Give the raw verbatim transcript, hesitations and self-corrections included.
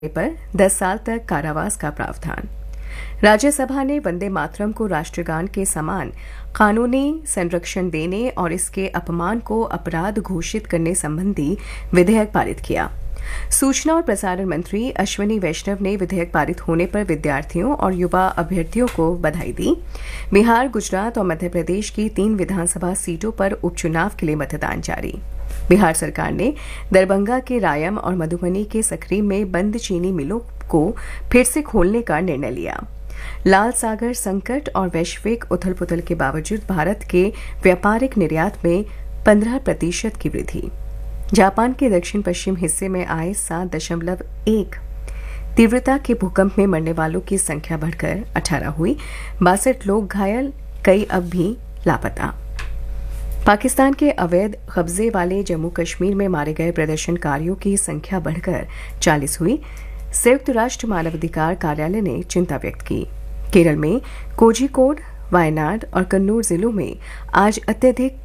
पर दस साल तक कारावास का प्रावधान। राज्यसभा ने वंदे मातरम को राष्ट्रगान के समान कानूनी संरक्षण देने और इसके अपमान को अपराध घोषित करने संबंधी विधेयक पारित किया। सूचना और प्रसारण मंत्री अश्विनी वैष्णव ने विधेयक पारित होने पर विद्यार्थियों और युवा अभ्यर्थियों को बधाई दी। बिहार, गुजरात और मध्य प्रदेश की तीन विधानसभा सीटों पर उपचुनाव के लिए मतदान जारी। बिहार सरकार ने दरभंगा के रायम और मधुबनी के सकरी में बंद चीनी मिलों को फिर से खोलने का निर्णय लिया। लाल सागर संकट और वैश्विक उथल पुथल के बावजूद भारत के व्यापारिक निर्यात में पंद्रह प्रतिशत की वृद्धि। जापान के दक्षिण पश्चिम हिस्से में आए सात दशमलव एक तीव्रता के भूकंप में मरने वालों की संख्या बढ़कर अठारह हुई। बासठ लोग घायल, कई अब भी लापता। पाकिस्तान के अवैध कब्जे वाले जम्मू कश्मीर में मारे गए प्रदर्शनकारियों की संख्या बढ़कर चालीस हुई। संयुक्त राष्ट्र मानवाधिकार कार्यालय ने चिंता व्यक्त की। केरल में कोझिकोड, वायनाड और कन्नूर जिलों में आज अत्यधिक